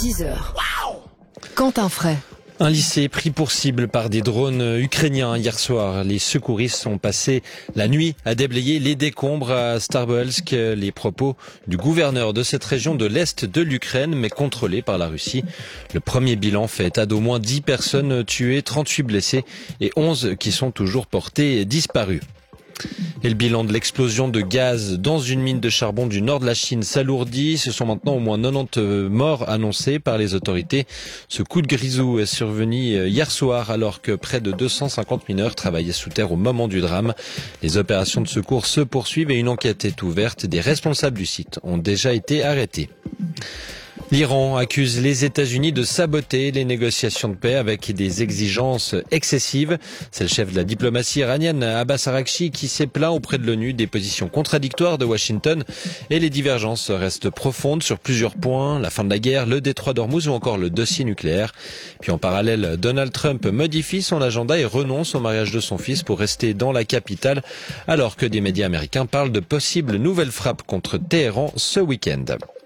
10h. Quentin Fray. Un lycée pris pour cible par des drones ukrainiens hier soir. Les secouristes ont passé la nuit à déblayer les décombres à Starbolsk. Les propos du gouverneur de cette région de l'Est de l'Ukraine, mais contrôlée par la Russie. Le premier bilan fait état d'au moins 10 personnes tuées, 38 blessés et 11 qui sont toujours portés disparus. Et le bilan de l'explosion de gaz dans une mine de charbon du nord de la Chine s'alourdit. Ce sont maintenant au moins 90 morts annoncés par les autorités. Ce coup de grisou est survenu hier soir alors que près de 250 mineurs travaillaient sous terre au moment du drame. Les opérations de secours se poursuivent et une enquête est ouverte. Des responsables du site ont déjà été arrêtés. L'Iran accuse les États-Unis de saboter les négociations de paix avec des exigences excessives. C'est le chef de la diplomatie iranienne, Abbas Araghchi, qui s'est plaint auprès de l'ONU des positions contradictoires de Washington et les divergences restent profondes sur plusieurs points, la fin de la guerre, le détroit d'Ormuz ou encore le dossier nucléaire. Puis en parallèle, Donald Trump modifie son agenda et renonce au mariage de son fils pour rester dans la capitale, alors que des médias américains parlent de possibles nouvelles frappes contre Téhéran ce week-end.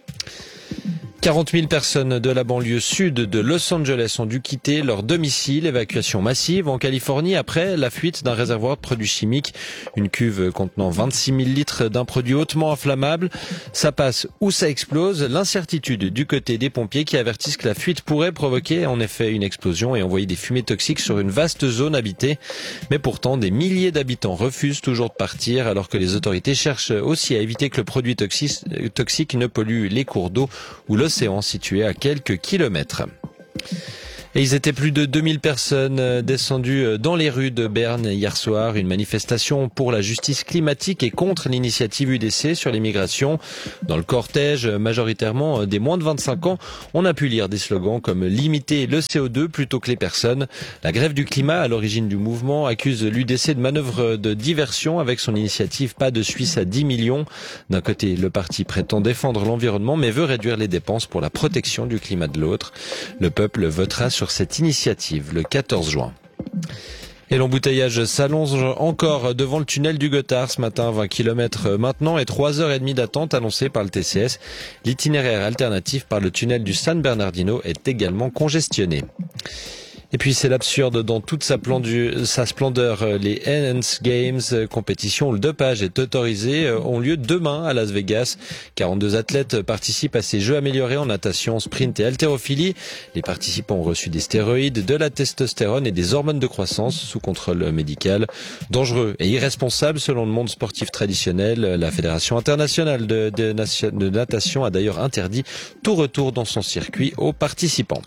40 000 personnes de la banlieue sud de Los Angeles ont dû quitter leur domicile. Évacuation massive en Californie après la fuite d'un réservoir de produits chimiques. Une cuve contenant 26 000 litres d'un produit hautement inflammable. Ça passe ou ça explose. L'incertitude du côté des pompiers qui avertissent que la fuite pourrait provoquer en effet une explosion et envoyer des fumées toxiques sur une vaste zone habitée. Mais pourtant, des milliers d'habitants refusent toujours de partir alors que les autorités cherchent aussi à éviter que le produit toxique ne pollue les cours d'eau ou l'océan situé à quelques kilomètres. Et ils étaient plus de 2000 personnes descendues dans les rues de Berne hier soir. Une manifestation pour la justice climatique et contre l'initiative UDC sur l'immigration. Dans le cortège, majoritairement des moins de 25 ans, on a pu lire des slogans comme « limiter le CO2 plutôt que les personnes ». La grève du climat, à l'origine du mouvement, accuse l'UDC de manœuvre de diversion avec son initiative Pas de Suisse à 10 millions. D'un côté, le parti prétend défendre l'environnement mais veut réduire les dépenses pour la protection du climat de l'autre. Le peuple votera sur cette initiative le 14 juin. Et l'embouteillage s'allonge encore devant le tunnel du Gothard ce matin, 20 km maintenant et 3h30 d'attente annoncée par le TCS. L'itinéraire alternatif par le tunnel du San Bernardino est également congestionné. Et puis c'est l'absurde dans toute sa splendeur. Les Enhanced Games, compétition où le dopage est autorisé, ont lieu demain à Las Vegas. 42 athlètes participent à ces jeux améliorés en natation, sprint et haltérophilie. Les participants ont reçu des stéroïdes, de la testostérone et des hormones de croissance sous contrôle médical. Dangereux et irresponsable selon le monde sportif traditionnel. La Fédération internationale de natation a d'ailleurs interdit tout retour dans son circuit aux participants.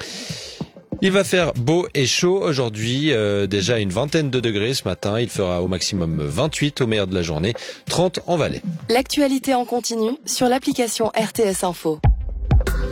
Il va faire beau et chaud aujourd'hui, déjà une vingtaine de degrés ce matin. Il fera au maximum 28 au meilleur de la journée, 30 en Valais. L'actualité en continu sur l'application RTS Info.